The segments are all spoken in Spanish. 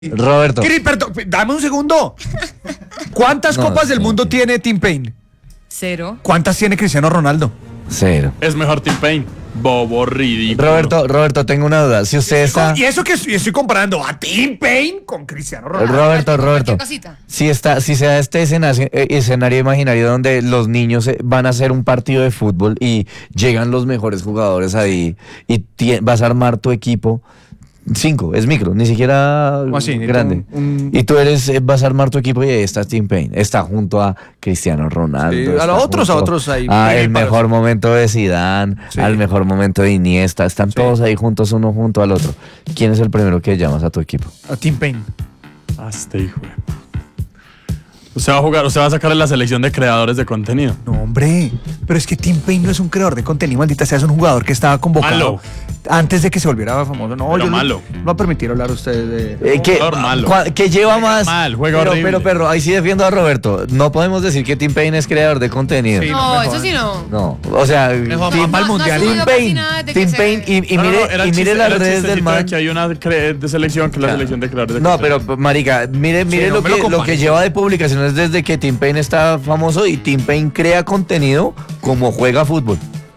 Roberto. Perdón, dame un segundo. ¿Cuántas copas del mundo tiene Tim Payne? 0. ¿Cuántas tiene Cristiano Ronaldo? 0. Es mejor Tim Payne. Bobo, ridículo. Roberto, tengo una duda. Si usted está... Y eso que estoy comparando a Tim Payne con Cristiano Ronaldo. Roberto. Si se da este escenario imaginario donde los niños van a hacer un partido de fútbol y llegan los mejores jugadores ahí y vas a armar tu equipo. 5, es micro, ni siquiera grande. Y tú vas a armar tu equipo y ahí está Tim Payne. Está junto a Cristiano Ronaldo. Sí, a otros ahí. El mejor momento de Zidane, al mejor momento de Iniesta. Están todos ahí juntos, uno junto al otro. ¿Quién es el primero que llamas a tu equipo? A Tim Payne. Hasta hijo. Usted va a sacar en la selección de creadores de contenido. No, hombre. Pero es que Tim Payne no es un creador de contenido, maldita sea, es un jugador que estaba convocado. Malo. Antes de que se volviera famoso. No, pero yo malo. No va a permitir hablar a usted de... que lleva más... Juega horrible. Pero ahí sí defiendo a Roberto. No podemos decir que Tim Payne es creador de contenido. Sí, no, eso sí no. No, o sea... Tim Payne y mire las redes del man. Que hay una de selección que es la selección de creadores de contenido. No, pero marica, mire lo que lleva de publicaciones desde que Tim Payne está famoso y Tim Payne crea contenido como juega fútbol.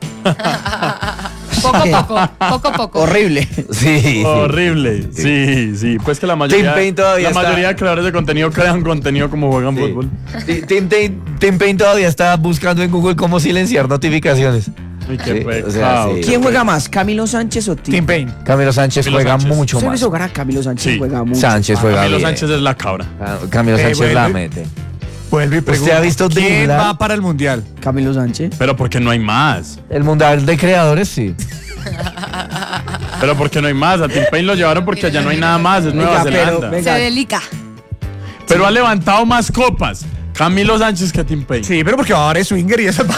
Poco a poco. Horrible. Sí. Horrible. Sí. Pues que la mayoría de creadores de contenido crean contenido como juegan fútbol. Tim Payne todavía está buscando en Google cómo silenciar notificaciones. Ay, qué pecado. ¿Quién juega más, Camilo Sánchez o Tim Payne? Camilo Sánchez juega mucho más. ¿Se hogar a Camilo Sánchez? Juega mucho. Camilo Sánchez es la cabra. Camilo Sánchez la mete. Vuelve y pregunta. ¿Usted ha visto quién va para el mundial? Camilo Sánchez. Pero porque no hay más. El mundial de creadores, sí. Pero porque no hay más. A Tim Payne lo llevaron porque allá no hay nada más. Es Nueva Zelanda. Se delica. Pero ha levantado más copas Camilo Sánchez que Tim Payne. Sí, pero porque va a dar swinger y eso.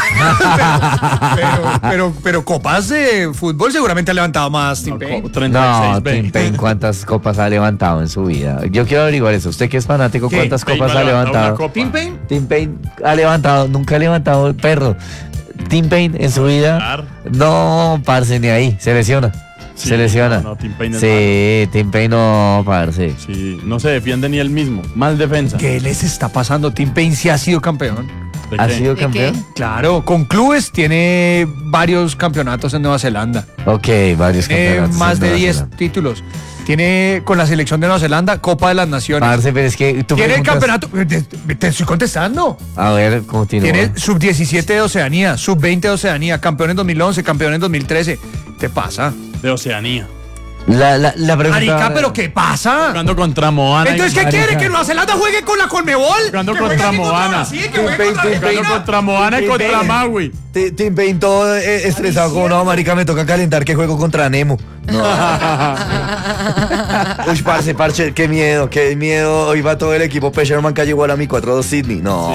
pero copas de fútbol seguramente ha levantado más Tim Payne. 36, Tim Payne, ¿cuántas copas ha levantado en su vida? Yo quiero averiguar eso. Usted que es fanático, ¿cuántas copas ha levantado? Tim Payne. Tim Payne ha levantado, nunca ha levantado el perro. Tim Payne en su vida. No, parce, ni ahí. Se lesiona. Sí, se lesiona. No, Tim Payne es sí, Tim Payne no, parce. Sí, no se defiende ni él mismo. Mal defensa. ¿Qué les está pasando? Tim Payne sí ha sido campeón. ¿Ha sido campeón? Claro, con clubes tiene varios campeonatos en Nueva Zelanda. Ok, varios campeonatos. Más de 10 títulos. Tiene con la selección de Nueva Zelanda Copa de las Naciones. Parce, pero es que tú tiene el campeonato. Te estoy contestando. A ver, continúa. Tiene sub-17 de Oceanía, sub-20 de Oceanía, campeón en 2011, campeón en 2013. ¿Qué pasa? De Oceanía. La pregunta... Marica, ¿pero qué pasa? Jugando contra Moana. Entonces, ¿qué quiere? ¿Que Nueva Zelanda juegue con la Conmebol? Jugando contra Moana. Jugando contra Moana y contra Maui. Tim Payne todo estresado como, no, marica, me toca calentar que juego contra Nemo. No. Uy, parce, qué miedo. Hoy va todo el equipo Pesherman que igual a mi 4-2 Sydney. No.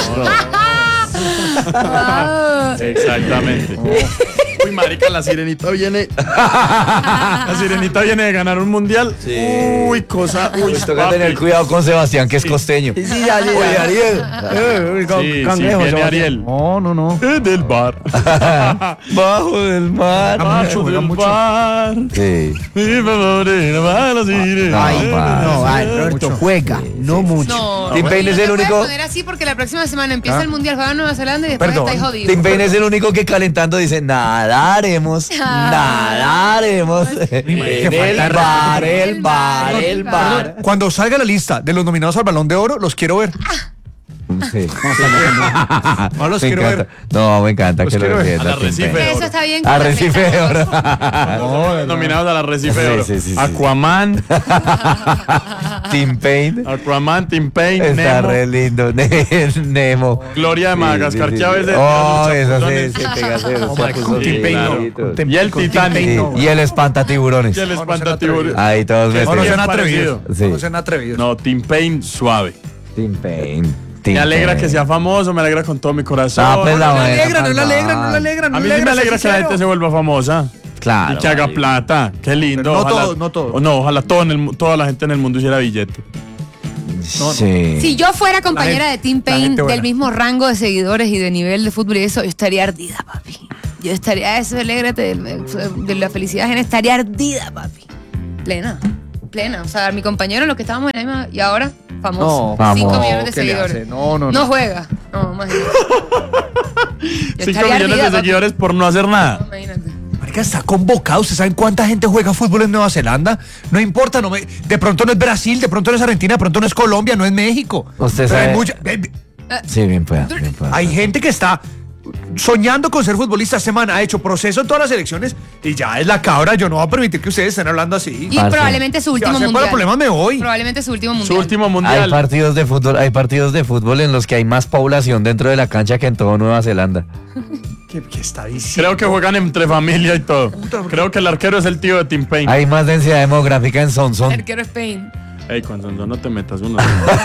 Sí, exactamente. Uy, marica, la sirenita viene. La sirenita viene de ganar un mundial. Sí. Uy, cosa. Uy, toca tener cuidado con Sebastián, que es costeño. Sí, Ariel. Viene Ariel. No. Del bar. Bajo del mar. Bajo del bar. Sí. Roberto, juega, no mucho. No, Tim Payne es el único. poner así porque la próxima semana empieza el mundial, juega Nueva Zelanda y después estáis jodidos. Tim Payne es el único que calentando dice nadaremos. El bar. Cuando salga la lista de los nominados al Balón de Oro, los quiero ver. Sí. No los quiero ver. No, me encanta que lo defienda. defienda. Al Arrecife. Eso está bien. Arrecife de Oro. Nominados al Arrecife de Oro. Sí. Aquaman. Tim Payne. Aquaman, Tim Payne. Está Nemo. re lindo. Nemo. Gloria de Madagascar, Chávez de. Eso se pega cero. Tim Payne. Y el Titanic. Y el espantatiburones. Y el espantatiburones. Ahí todos No, No se sean han atrevidos. Sí. No sean atrevidos. No, Tim Payne suave. Tim Payne. Me alegra que sea famoso, me alegra con todo mi corazón. No, pues No le alegra. A mí sí me alegra que la gente se vuelva famosa. Claro. Y que haga plata. Qué lindo. Pero no todo. No, ojalá toda la gente en el mundo hiciera billete. Sí. Si yo fuera compañera de Tim Payne, buena. del mismo rango de seguidores y de nivel de fútbol y eso, yo estaría ardida, papi. Yo estaría, eso, alégrate de la felicidad ajena, estaría ardida, papi. Plena. plena. O sea, mi compañero, los que estábamos en la misma, y ahora, famoso. No, 5 famoso. millones de ¿Qué le hace? seguidores. No. Juega. No, imagínate. 5 millones de seguidores por no hacer nada. No, imagínate. Marica, está convocado. ¿Ustedes saben cuánta gente juega fútbol en Nueva Zelanda? No importa, de pronto no es Brasil, de pronto no es Argentina, de pronto no es Colombia, no es México. Usted Pero hay sabe- Sí, bien pueda. Hay gente que está soñando con ser futbolista. Esta semana ha hecho proceso en todas las elecciones y ya es la cabra. Yo no voy a permitir que ustedes estén hablando así. Y Parce. probablemente su Si último hacen mundial. problemas me voy. Probablemente su último Su mundial. último Hay mundial. partidos de fútbol en los que hay más población dentro de la cancha que en toda Nueva Zelanda. ¿Qué está diciendo? Creo que juegan entre familia y todo. Creo que el arquero es el tío de Tim Payne. Hay más densidad demográfica en Sonson. Arquero Spain. Ey, con Sonson no te metas uno.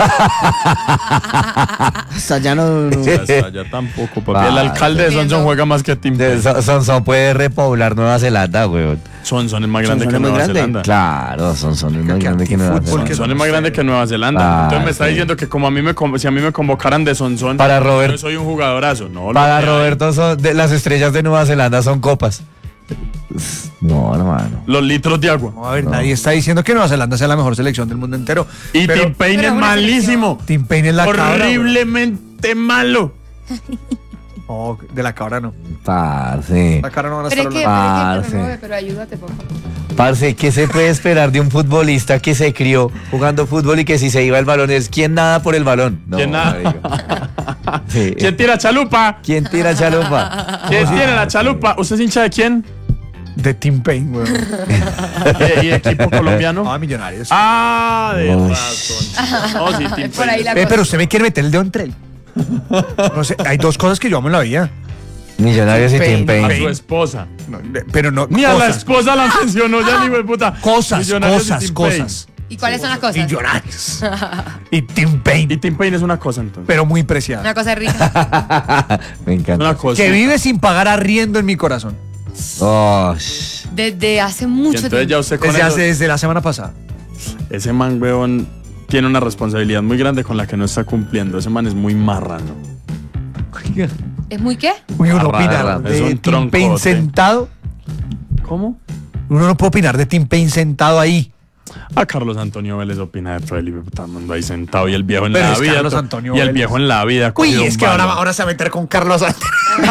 Hasta allá no. Ya tampoco, papi. El Ah, alcalde de Sonson juega más que Tim Payne. Sonson puede repoblar Nueva Zelanda, weón. Sonson es más grande Sonson que es muy Nueva grande. Zelanda. Claro, Sonson es más Que grande que Nueva antifútbol, Zelanda. que Sonson es más grande que Nueva Zelanda. Ah, Entonces me está sí. diciendo que como si a mí me convocaran de Sonson, Para Robert- yo soy un jugadorazo. No, Para lo que hay. Roberto, las estrellas de Nueva Zelanda son copas. No, hermano. Los litros de agua. No, a ver, nadie está diciendo que Nueva Zelanda sea la mejor selección del mundo entero. Y Pero Tim Payne pero es es una malísimo. Tim Payne es la cabra. Horriblemente malo. No, de la cabra no. Parce. La cabra no van a Pero estar es que, hablando. Parce. pero ayúdate, por favor. Parce, ¿qué se puede esperar de un futbolista que se crió jugando fútbol y que si se iba el balón es quién nada por el balón? No, ¿Quién nada? marica. Sí. ¿Quién tira chalupa? ¿Quién tira chalupa? ¿Quién tiene la chalupa? ¿Usted es hincha de quién? De Tim Payne, weón. ¿Y equipo colombiano? Ah, Millonarios. Ah, de Uy. razón. No, sí, Tim Por ahí Payne. la cosa. Pero usted me quiere meter el dedo entre él. No sé, hay dos cosas que yo amo en la vida. Millonarios y Tim A Payne. su esposa. No, pero no. Ni a la cosas, esposa la mencionó ya, ni de puta. Cosas, Millonarios y cosas, Tim Payne. cosas. ¿Y cuáles son las cosas? Millonarios. Y Tim Payne. Y Tim Payne es una cosa entonces. Pero muy preciada. Una cosa rica. Me encanta. Una cosa. Que vive sin pagar arriendo en mi corazón. Oh, Desde hace Y mucho entonces ya tiempo. usted con eso, Desde la semana pasada. ese man, weón, tiene una responsabilidad muy grande con la que no está cumpliendo. Ese man es muy marrano. ¿Es muy qué? Uy, uno Barra, opina es de un Tim troncote. Payne sentado. ¿Cómo? Uno no puede opinar de Tim Payne sentado ahí. A Carlos Antonio Vélez opina de todo el mundo ahí sentado y el viejo en Pero la es vida. Carlos Antonio y el Vélez. viejo en la vida. ha Uy, cogido es un que balón. ahora se va a meter con Carlos Antonio.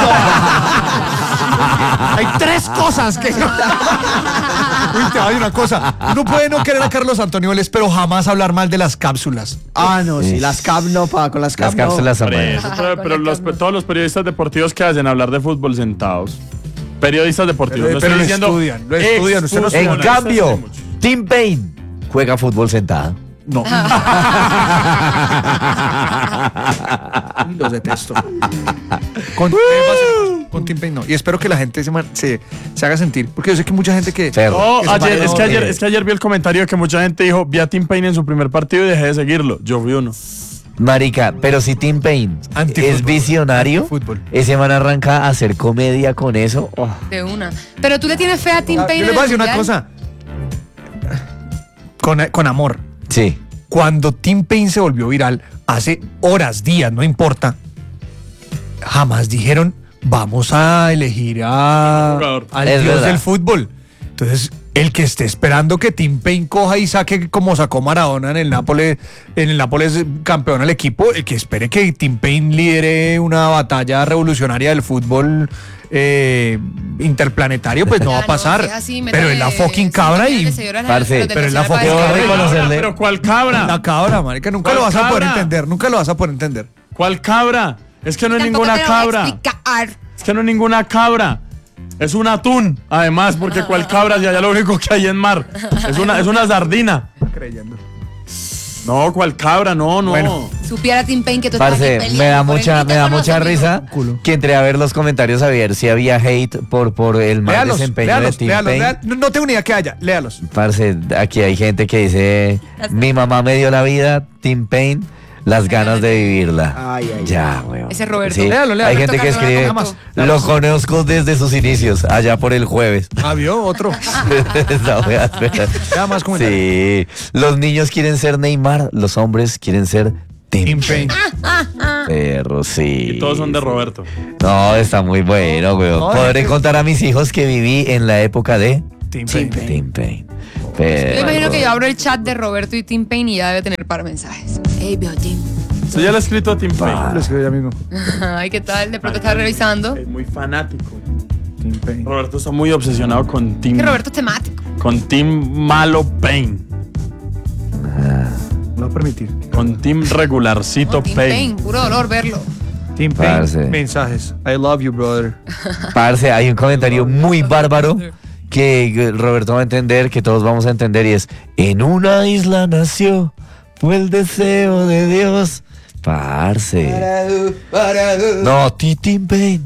Hay tres cosas que. Uy, te voy a decir una cosa. Uno puede no querer a Carlos Antonio Vélez, pero jamás hablar mal de las cápsulas. Ah, no, sí, Sí. las cap no, pa, con las cap las cápsulas son Por buenas. eso, pero todos los periodistas deportivos que hacen hablar de fútbol sentados. Periodistas deportivos. Pero estoy lo diciendo estudian, lo estudian, usted no exfutbolistas En estudia. cambio, de mucho. Tim Payne juega fútbol sentado. No. Los detesto. Con Tim Payne no. Y espero que la gente se haga sentir. Porque yo sé que mucha gente que. Perro. No, Es ayer, malo, es que ayer vi el comentario de que mucha gente dijo, vi a Tim Payne en su primer partido y dejé de seguirlo. Yo vi uno. Marica, pero si Tim Payne Antifútbol. es visionario, Antifútbol. ese man arranca a hacer comedia con eso. Oh. De una. Pero tú le tienes fe a Tim Payne. Yo les voy a decir una en el cosa. Con amor. Sí. Cuando Tim Payne se volvió viral, hace horas, días, no importa, jamás dijeron, vamos a elegir Jugador. al Es dios verdad. del fútbol. Entonces, el que esté esperando que Tim Payne coja y saque como sacó Maradona en el Nápoles campeón al equipo, el que espere que Tim Payne lidere una batalla revolucionaria del fútbol interplanetario, pues no va a Ya, pasar. si es así, Pero es la métale fucking cabra 5 y... millones de seguidores Parce, los de pero es la Nacional foto para de decir, reconocerle. Pero ¿cuál cabra? La cabra, marica, nunca ¿Cuál lo vas a poder cabra? entender, nunca lo vas a poder entender. ¿Cuál cabra? Es que no es tampoco ninguna te lo voy a cabra. explicar. Es que no es ninguna cabra. Es un atún, además, porque cuál cabra si allá lo único que hay es mar. Es una sardina. Creyendo. No, cuál cabra, no. Bueno. Supiera Tim Payne que tú estás aquí Parce, peleando me da por él mucha, y te me da conoce, mucha amigo. risa que entré a ver los comentarios a ver si había hate por el mal Léalos, desempeño léalos, de Tim léalos, Payne. léalos. No tengo ni idea que haya, léalos. Parce, aquí hay gente que dice, mi mamá me dio la vida, Tim Payne, las ganas de vivirla. Ay, ay, Ya, weón. Ese es Roberto. Sí, Léalo, léalo. hay gente que Roberto escribe, Cardona, lo conozco desde sus inicios, allá por el jueves. Ah, vio otro. Esa wea, espera. Ya más comentarios. Sí, los niños quieren ser Neymar, los hombres quieren ser Tim Tim Payne. Perro, sí. Y todos son de Roberto. No, está muy bueno, weón. No, Podré es que- contar a mis hijos que viví en la época de Tim Tim Payne. Tim Payne. Yo imagino que yo abro el chat de Roberto y Tim Payne y ya debe tener par mensajes. Hey, viejo Tim. Usted ya le ha escrito a Tim Payne. Lo escribí ya mismo. Ay, ¿qué tal? De pronto está revisando. Es muy fanático. Tim Payne. Roberto está muy obsesionado con Tim. Que Roberto es temático. Con Tim Malo Payne. No va a permitir. Con Tim Regularcito No, Tim Payne. Payne, puro dolor verlo. Tim Payne, Parce. mensajes. I love you, brother. Parce, hay un comentario muy bárbaro que Roberto va a entender, que todos vamos a entender, y es: en una isla nació, fue el deseo de Dios. Parce. No, Tim Payne.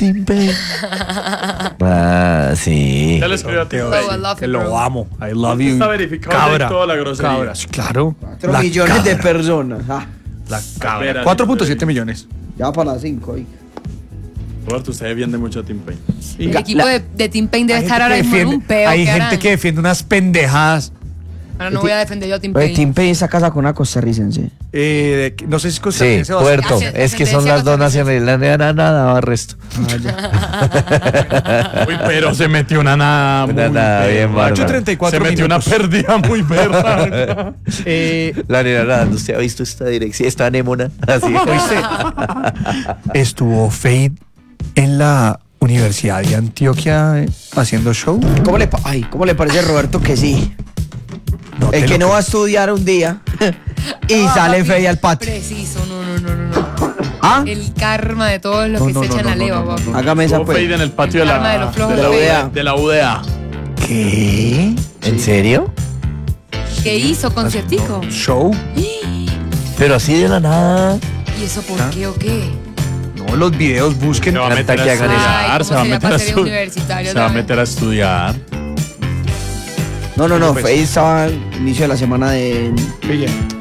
Ah, sí. Ya le escribió a Tim Oh, I Payne. love Que you, lo bro. amo. I love ¿Dónde you. está verificado Cabra. ya toda la grosería? Cabra, sí, claro. 4 millones de personas. Ah, La cabra. Espera, 4.7 millones. ya va para las 5. Roberto, usted defiende mucho a Tim Payne. El equipo de Tim Payne debe estar ahora mismo en un peo. hay ¿qué gente harán? que defiende unas pendejadas. Ahora no voy a defender yo a Tim Oye, Payne. Tim Payne está casado con una costarricense. No sé si es Sí, costarricense o Puerto. Hace Es que son ascendencia las dos costarricense. nacionalidades. Nada, va resto. Uy, pero se metió una nada muy Una nada bien berraca. bárbara. 34 Se metió minutos. una pérdida muy berraca. La nena nadando, ¿usted ha visto esta dirección? Esta anémona. Así. ¿Oíste? Estuvo Fade en la Universidad de Antioquia haciendo show. ¿Cómo le parece a Roberto que sí? No El te que lo no va a estudiar un día y No, sale papi, Fede al patio. Preciso, no. ¿Ah? El karma de todos los que se echan a leva, papi. Hágame esa Estuvo pues. Fade en el patio de Arma de la, los flojos de la de UDA. UDA. De la UDA. ¿Qué? ¿En serio? ¿Qué hizo? ¿Conciertico? ¿Show? Pero así de la nada. ¿Y eso por qué o qué? No, los videos busquen. Se va a Canta meter que a hagan Ay, estudiar. ¿cómo Se va a sería meter a para ser estudiar. universitario Se va a también? meter a estudiar. No, Pues- Fede estaba inicio de la semana de Pille.